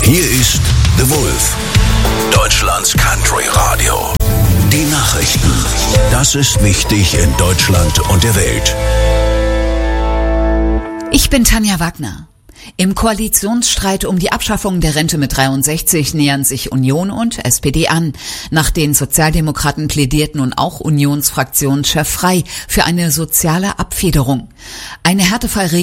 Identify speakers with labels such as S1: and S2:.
S1: Hier ist The Wolf, Deutschlands Country Radio. Die Nachrichten. Das ist wichtig in Deutschland und der Welt.
S2: Ich bin Tanja Wagner. Im Koalitionsstreit um die Abschaffung der Rente mit 63 nähern sich Union und SPD an. Nach den Sozialdemokraten plädiert nun auch Unionsfraktionschef Frey für eine soziale Abfederung. Eine Härtefallregelung